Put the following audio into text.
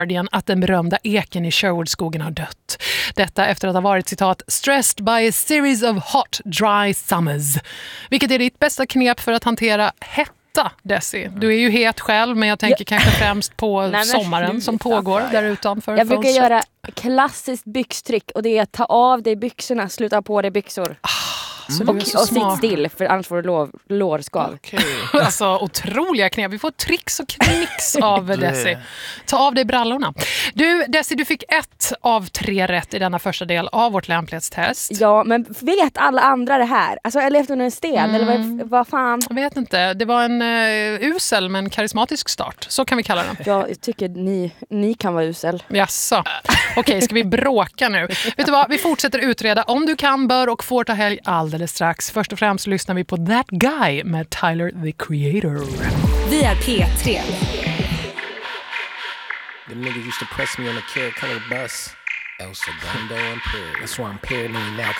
Guardian att den berömda eken i Sherwoodskogen har dött. Detta efter att ha varit, citat, stressed by a series of hot, dry summers. Vilket är ditt bästa knep för att hantera hetta, Desi? Du är ju het själv, men jag tänker kanske främst på sommaren som pågår där utanför. Jag brukar göra klassiskt byxtrick, och det är att ta av dig byxorna, sluta på dig byxor. Och sitt still, för annars får du lårskav. Okay. Alltså otroliga knep. Vi får tricks och knix av Desi. Ta av dig brallorna. Du, Desi, du fick 1 av 3 rätt i denna första del av vårt lämplighetstest. Ja, men vet alla andra det här? Alltså, jag levt under en sten, eller vad fan? Jag vet inte. Det var en usel men karismatisk start. Så kan vi kalla den. Ja, jag tycker ni kan vara usel. Jaså. Okej, ska vi bråka nu? Vet du vad? Vi fortsätter utreda om du kan, bör och får ta helg alldeles strax. Först och främst lyssnar vi på That Guy med Tyler, the Creator. Vi är P3. The niggas used to press me on the Carrot Color bus. El Segundo and Perry. That's why I'm paranoid now,